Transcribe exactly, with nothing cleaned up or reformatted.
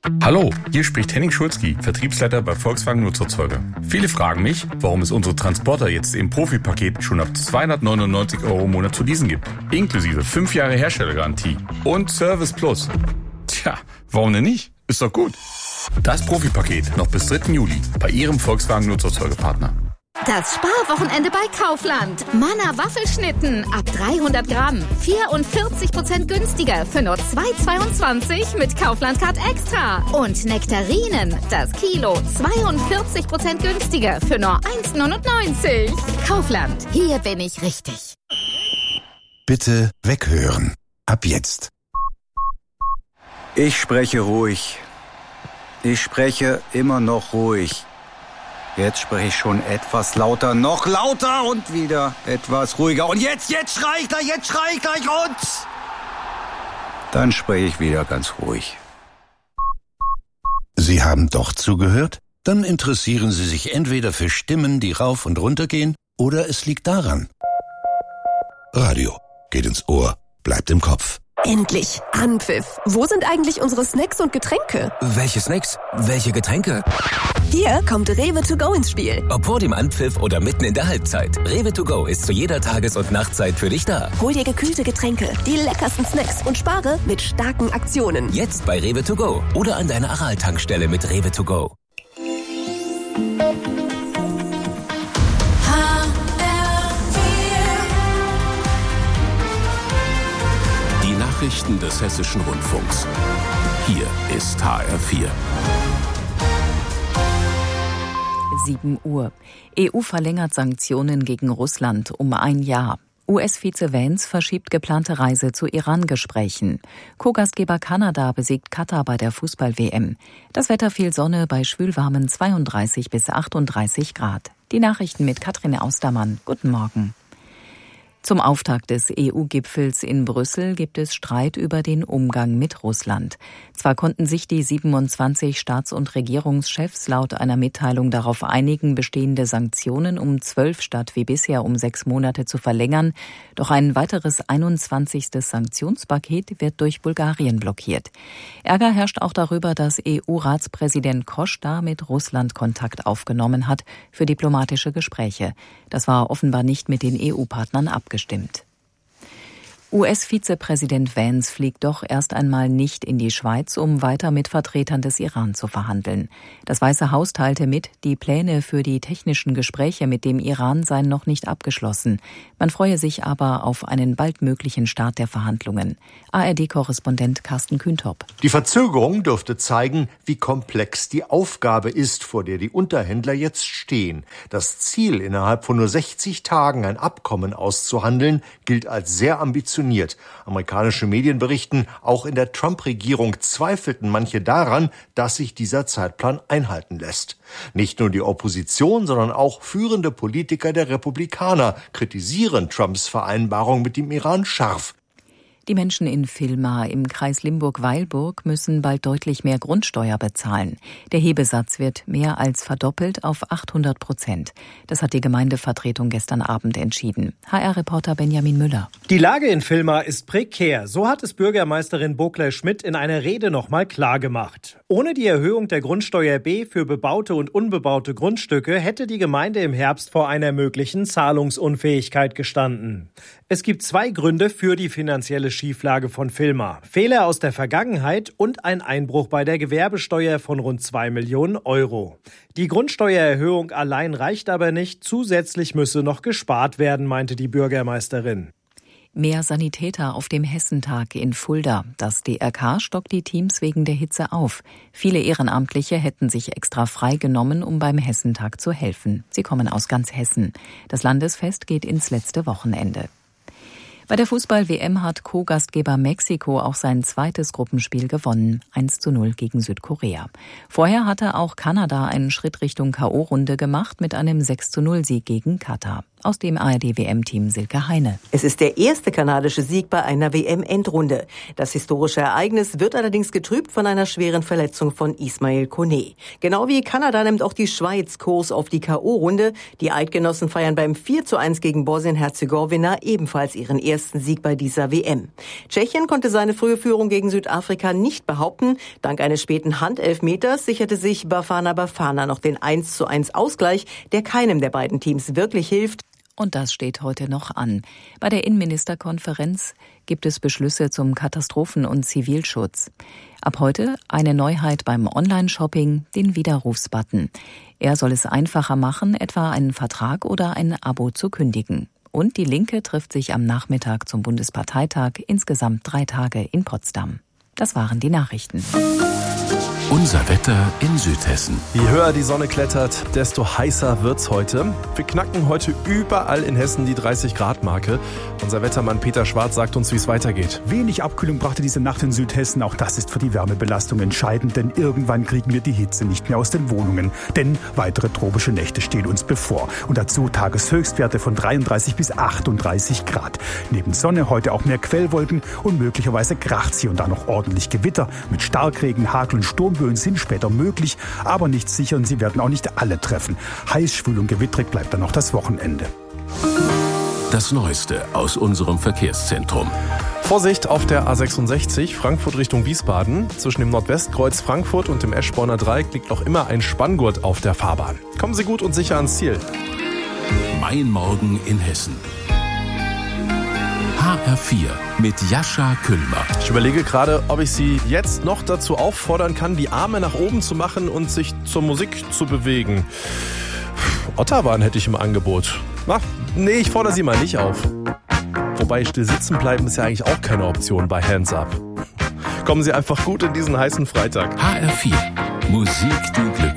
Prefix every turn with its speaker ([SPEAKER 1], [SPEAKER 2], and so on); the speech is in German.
[SPEAKER 1] Hallo, hier spricht Henning Schulzki, Vertriebsleiter bei Volkswagen Nutzerzeuger. Viele fragen mich, warum es unsere Transporter jetzt im Profi-Paket schon ab zweihundertneunundneunzig Euro im Monat zu leasen gibt. Inklusive fünf Jahre Herstellergarantie und Service Plus. Tja, warum denn nicht? Ist doch gut. Das Profi-Paket noch bis dritten Juli bei Ihrem Volkswagen Nutzerzeugerpartner.
[SPEAKER 2] Das Sparwochenende bei Kaufland. Manna Waffelschnitten ab dreihundert Gramm. vierundvierzig Prozent günstiger für nur zwei Euro zweiundzwanzig mit Kaufland Card Extra. Und Nektarinen, das Kilo, zweiundvierzig Prozent günstiger für nur eins Euro neunundneunzig. Kaufland, hier bin ich richtig.
[SPEAKER 3] Bitte weghören. Ab jetzt.
[SPEAKER 4] Ich spreche ruhig. Ich spreche immer noch ruhig. Jetzt spreche ich schon etwas lauter, noch lauter und wieder etwas ruhiger. Und jetzt, jetzt schrei ich gleich, jetzt schrei ich gleich und... Dann spreche ich wieder ganz ruhig.
[SPEAKER 3] Sie haben doch zugehört? Dann interessieren Sie sich entweder für Stimmen, die rauf und runter gehen, oder es liegt daran. Radio geht ins Ohr, bleibt im Kopf.
[SPEAKER 5] Endlich! Anpfiff! Wo sind eigentlich unsere Snacks und Getränke?
[SPEAKER 6] Welche Snacks? Welche Getränke?
[SPEAKER 5] Hier kommt Rewe to go ins Spiel.
[SPEAKER 6] Ob vor dem Anpfiff oder mitten in der Halbzeit. Rewe to go ist zu jeder Tages- und Nachtzeit für dich da.
[SPEAKER 5] Hol dir gekühlte Getränke, die leckersten Snacks und spare mit starken Aktionen.
[SPEAKER 6] Jetzt bei Rewe to go oder an deiner Aral-Tankstelle mit Rewe to go.
[SPEAKER 7] Nachrichten des Hessischen Rundfunks. Hier ist H R vier.
[SPEAKER 8] sieben Uhr. E U verlängert Sanktionen gegen Russland um ein Jahr. U S-Vize Vance verschiebt geplante Reise zu Iran-Gesprächen. Co-Gastgeber Kanada besiegt Katar bei der Fußball-W M. Das Wetter viel Sonne bei schwülwarmen zweiunddreißig bis achtunddreißig Grad. Die Nachrichten mit Katrin Austermann. Guten Morgen. Zum Auftakt des E U-Gipfels in Brüssel gibt es Streit über den Umgang mit Russland. Zwar konnten sich die siebenundzwanzig Staats- und Regierungschefs laut einer Mitteilung darauf einigen, bestehende Sanktionen um zwölf statt wie bisher um sechs Monate zu verlängern, doch ein weiteres einundzwanzigstes Sanktionspaket wird durch Bulgarien blockiert. Ärger herrscht auch darüber, dass E U-Ratspräsident Costa mit Russland Kontakt aufgenommen hat für diplomatische Gespräche. Das war offenbar nicht mit den E U-Partnern abgestimmt. Gestimmt. U S-Vizepräsident Vance fliegt doch erst einmal nicht in die Schweiz, um weiter mit Vertretern des Iran zu verhandeln. Das Weiße Haus teilte mit, die Pläne für die technischen Gespräche mit dem Iran seien noch nicht abgeschlossen. Man freue sich aber auf einen bald möglichen Start der Verhandlungen. A R D-Korrespondent Carsten Kühntop.
[SPEAKER 9] Die Verzögerung dürfte zeigen, wie komplex die Aufgabe ist, vor der die Unterhändler jetzt stehen. Das Ziel, innerhalb von nur sechzig Tagen ein Abkommen auszuhandeln, gilt als sehr ambitioniert. Amerikanische Medien berichten, auch in der Trump-Regierung zweifelten manche daran, dass sich dieser Zeitplan einhalten lässt. Nicht nur die Opposition, sondern auch führende Politiker der Republikaner kritisieren Trumps Vereinbarung mit dem Iran scharf.
[SPEAKER 8] Die Menschen in Villmar im Kreis Limburg-Weilburg müssen bald deutlich mehr Grundsteuer bezahlen. Der Hebesatz wird mehr als verdoppelt auf achthundert Prozent. Das hat die Gemeindevertretung gestern Abend entschieden. H R-Reporter Benjamin Müller.
[SPEAKER 10] Die Lage in Villmar ist prekär. So hat es Bürgermeisterin Bogler-Schmidt in einer Rede nochmal klargemacht. Ohne die Erhöhung der Grundsteuer B für bebaute und unbebaute Grundstücke hätte die Gemeinde im Herbst vor einer möglichen Zahlungsunfähigkeit gestanden. Es gibt zwei Gründe für die finanzielle Schieflage von Villmar. Fehler aus der Vergangenheit und ein Einbruch bei der Gewerbesteuer von rund zwei Millionen Euro. Die Grundsteuererhöhung allein reicht aber nicht. Zusätzlich müsse noch gespart werden, meinte die Bürgermeisterin.
[SPEAKER 8] Mehr Sanitäter auf dem Hessentag in Fulda. Das D R K stockt die Teams wegen der Hitze auf. Viele Ehrenamtliche hätten sich extra frei genommen, um beim Hessentag zu helfen. Sie kommen aus ganz Hessen. Das Landesfest geht ins letzte Wochenende. Bei der Fußball-W M hat Co-Gastgeber Mexiko auch sein zweites Gruppenspiel gewonnen, eins zu null gegen Südkorea. Vorher hatte auch Kanada einen Schritt Richtung K O-Runde gemacht mit einem sechs zu null Sieg gegen Katar. Aus dem A R D-W M-Team Silke Heine.
[SPEAKER 11] Es ist der erste kanadische Sieg bei einer W M-Endrunde. Das historische Ereignis wird allerdings getrübt von einer schweren Verletzung von Ismail Koné. Genau wie Kanada nimmt auch die Schweiz Kurs auf die K O-Runde. Die Eidgenossen feiern beim vier zu eins gegen Bosnien-Herzegowina ebenfalls ihren ersten Sieg bei dieser W M. Tschechien konnte seine frühe Führung gegen Südafrika nicht behaupten. Dank eines späten Handelfmeters sicherte sich Bafana Bafana noch den eins zu eins Ausgleich, der keinem der beiden Teams wirklich hilft.
[SPEAKER 8] Und das steht heute noch an. Bei der Innenministerkonferenz gibt es Beschlüsse zum Katastrophen- und Zivilschutz. Ab heute eine Neuheit beim Online-Shopping, den Widerrufsbutton. Er soll es einfacher machen, etwa einen Vertrag oder ein Abo zu kündigen. Und die Linke trifft sich am Nachmittag zum Bundesparteitag, insgesamt drei Tage in Potsdam. Das waren die Nachrichten.
[SPEAKER 7] Unser Wetter in Südhessen.
[SPEAKER 12] Je höher die Sonne klettert, desto heißer wird's heute. Wir knacken heute überall in Hessen die dreißig Grad Marke. Unser Wettermann Peter Schwarz sagt uns, wie es weitergeht.
[SPEAKER 13] Wenig Abkühlung brachte diese Nacht in Südhessen. Auch das ist für die Wärmebelastung entscheidend, denn irgendwann kriegen wir die Hitze nicht mehr aus den Wohnungen. Denn weitere tropische Nächte stehen uns bevor. Und dazu Tageshöchstwerte von dreiunddreißig bis achtunddreißig Grad. Neben Sonne heute auch mehr Quellwolken und möglicherweise kracht's hier und da noch ordentlich Gewitter. Mit Starkregen, Hagel und Sturmböen sind später möglich, aber nicht sicher und sie werden auch nicht alle treffen. Heiß, schwül und gewittrig bleibt dann noch das Wochenende.
[SPEAKER 7] Das Neueste aus unserem Verkehrszentrum.
[SPEAKER 12] Vorsicht auf der A sechsundsechzig, Frankfurt Richtung Wiesbaden. Zwischen dem Nordwestkreuz Frankfurt und dem Eschborner Dreieck liegt noch immer ein Spanngurt auf der Fahrbahn. Kommen Sie gut und sicher ans Ziel.
[SPEAKER 7] Mein Morgen in Hessen. H R vier mit Jascha Küllmer.
[SPEAKER 12] Ich überlege gerade, ob ich Sie jetzt noch dazu auffordern kann, die Arme nach oben zu machen und sich zur Musik zu bewegen. Otterwahn hätte ich im Angebot. Ach, nee, ich fordere Sie mal nicht auf. Wobei still sitzen bleiben ist ja eigentlich auch keine Option bei Hands Up. Kommen Sie einfach gut in diesen heißen Freitag.
[SPEAKER 7] H R vier. Musik, die Glück.